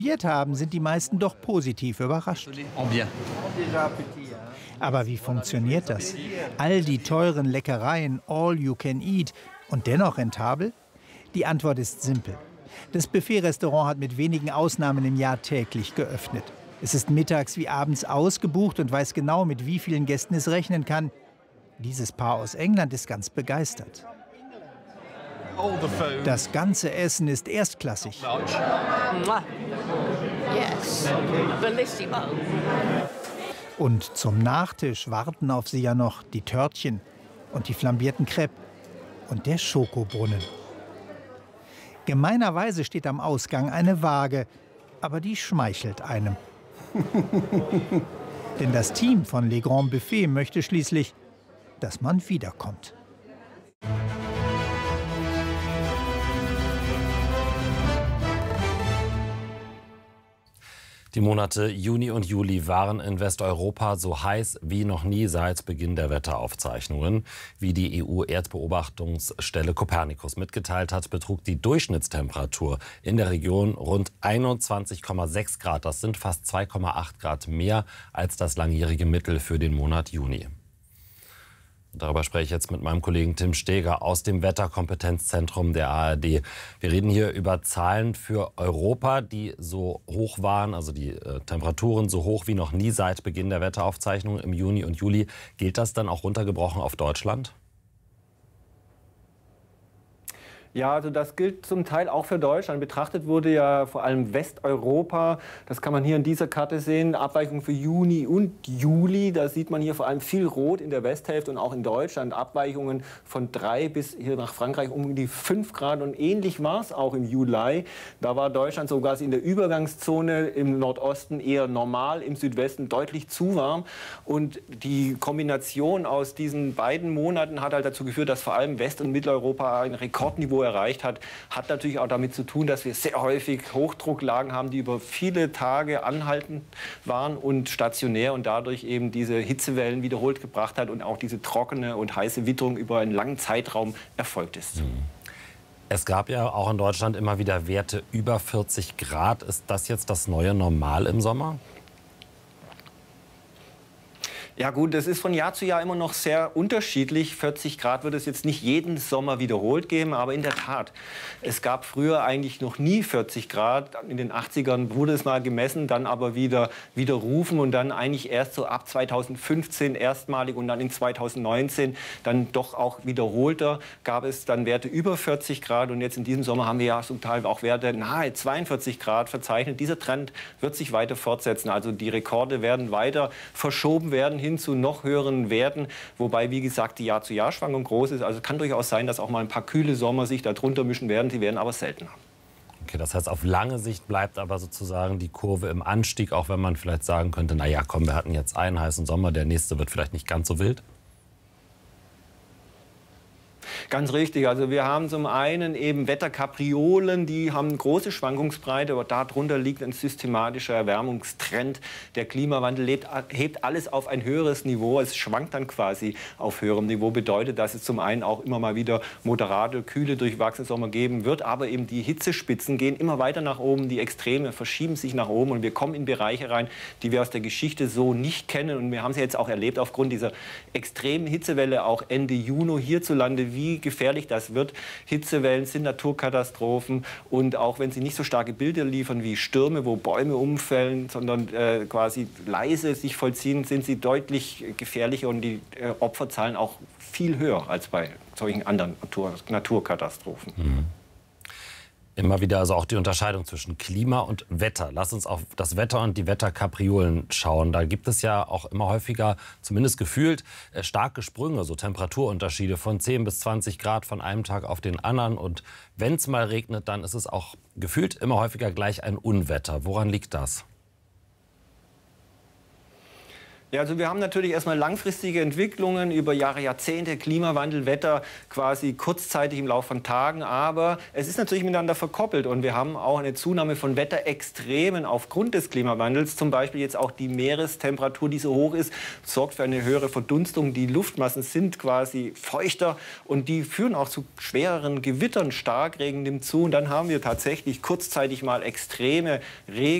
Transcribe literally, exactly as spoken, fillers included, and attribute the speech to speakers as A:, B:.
A: probiert haben, sind die meisten doch positiv überrascht. Aber wie funktioniert das? All die teuren Leckereien, all you can eat und dennoch rentabel? Die Antwort ist simpel. Das Buffet-Restaurant hat mit wenigen Ausnahmen im Jahr täglich geöffnet. Es ist mittags wie abends ausgebucht und weiß genau, mit wie vielen Gästen es rechnen kann. Dieses Paar aus England ist ganz begeistert. Das ganze Essen ist erstklassig. Und zum Nachtisch warten auf sie ja noch die Törtchen und die flambierten Crêpes und der Schokobrunnen. Gemeinerweise steht am Ausgang eine Waage, aber die schmeichelt einem. Denn das Team von Le Grand Buffet möchte schließlich, dass man wiederkommt.
B: Die Monate Juni und Juli waren in Westeuropa so heiß wie noch nie seit Beginn der Wetteraufzeichnungen. Wie die E U-Erdbeobachtungsstelle Copernicus mitgeteilt hat, betrug die Durchschnittstemperatur in der Region rund einundzwanzig Komma sechs Grad. Das sind fast zwei Komma acht Grad mehr als das langjährige Mittel für den Monat Juni. Darüber spreche ich jetzt mit meinem Kollegen Tim Steger aus dem Wetterkompetenzzentrum der A R D. Wir reden hier über Zahlen für Europa, die so hoch waren, also die äh, Temperaturen so hoch wie noch nie seit Beginn der Wetteraufzeichnungen im Juni und Juli. Gilt das dann auch runtergebrochen auf Deutschland?
C: Ja, also das gilt zum Teil auch für Deutschland. Betrachtet wurde ja vor allem Westeuropa. Das kann man hier in dieser Karte sehen. Abweichungen für Juni und Juli. Da sieht man hier vor allem viel Rot in der Westhälfte und auch in Deutschland. Abweichungen von drei bis hier nach Frankreich um die fünf Grad. Und ähnlich war es auch im Juli. Da war Deutschland sogar in der Übergangszone im Nordosten eher normal, im Südwesten deutlich zu warm. Und die Kombination aus diesen beiden Monaten hat halt dazu geführt, dass vor allem West- und Mitteleuropa ein Rekordniveau erreicht hat, hat natürlich auch damit zu tun, dass wir sehr häufig Hochdrucklagen haben, die über viele Tage anhaltend waren und stationär und dadurch eben diese Hitzewellen wiederholt gebracht hat und auch diese trockene und heiße Witterung über einen langen Zeitraum erfolgt ist.
B: Es gab ja auch in Deutschland immer wieder Werte über vierzig Grad. Ist das jetzt das neue Normal im Sommer?
C: Ja gut, das ist von Jahr zu Jahr immer noch sehr unterschiedlich. vierzig Grad wird es jetzt nicht jeden Sommer wiederholt geben, aber in der Tat, es gab früher eigentlich noch nie vierzig Grad. In den achtzigern wurde es mal gemessen, dann aber wieder widerrufen und dann eigentlich erst so ab zweitausendfünfzehn erstmalig und dann in zweitausendneunzehn dann doch auch wiederholter gab es dann Werte über vierzig Grad und jetzt in diesem Sommer haben wir ja zum Teil auch Werte nahe zweiundvierzig Grad verzeichnet. Dieser Trend wird sich weiter fortsetzen, also die Rekorde werden weiter verschoben werden hin zu noch höheren Werten, wobei, wie gesagt, die Jahr-zu-Jahr-Schwankung groß ist. Also es kann durchaus sein, dass auch mal ein paar kühle Sommer sich darunter mischen werden. Sie werden aber seltener.
B: Okay, das heißt, auf lange Sicht bleibt aber sozusagen die Kurve im Anstieg, auch wenn man vielleicht sagen könnte, na ja, komm, wir hatten jetzt einen heißen Sommer, der nächste wird vielleicht nicht ganz so wild.
C: Ganz richtig. Also wir haben zum einen eben Wetterkapriolen, die haben eine große Schwankungsbreite, aber darunter liegt ein systematischer Erwärmungstrend. Der Klimawandel lebt, hebt alles auf ein höheres Niveau. Es schwankt dann quasi auf höherem Niveau. Bedeutet, dass es zum einen auch immer mal wieder moderate, kühle, durchwachsene Sommer geben wird. Aber eben die Hitzespitzen gehen immer weiter nach oben. Die Extreme verschieben sich nach oben. Und wir kommen in Bereiche rein, die wir aus der Geschichte so nicht kennen. Und wir haben sie jetzt auch erlebt aufgrund dieser extremen Hitzewelle, auch Ende Juni hierzulande, wie gefährlich das wird. Hitzewellen sind Naturkatastrophen und auch wenn sie nicht so starke Bilder liefern wie Stürme, wo Bäume umfällen, sondern äh, quasi leise sich vollziehen, sind sie deutlich gefährlicher und die äh, Opferzahlen auch viel höher als bei solchen anderen Natur Naturkatastrophen.
B: Mhm. Immer wieder also auch die Unterscheidung zwischen Klima und Wetter. Lass uns auf das Wetter und die Wetterkapriolen schauen. Da gibt es ja auch immer häufiger, zumindest gefühlt, starke Sprünge, so Temperaturunterschiede von zehn bis zwanzig Grad von einem Tag auf den anderen. Und wenn es mal regnet, dann ist es auch gefühlt immer häufiger gleich ein Unwetter. Woran liegt das?
C: Ja, also wir haben natürlich erstmal langfristige Entwicklungen über Jahre, Jahrzehnte, Klimawandel, Wetter quasi kurzzeitig im Laufe von Tagen. Aber es ist natürlich miteinander verkoppelt und wir haben auch eine Zunahme von Wetterextremen aufgrund des Klimawandels. Zum Beispiel jetzt auch die Meerestemperatur, die so hoch ist, sorgt für eine höhere Verdunstung. Die Luftmassen sind quasi feuchter und die führen auch zu schwereren Gewittern. Starkregen nimmt zu und dann haben wir tatsächlich kurzzeitig mal extreme Regen.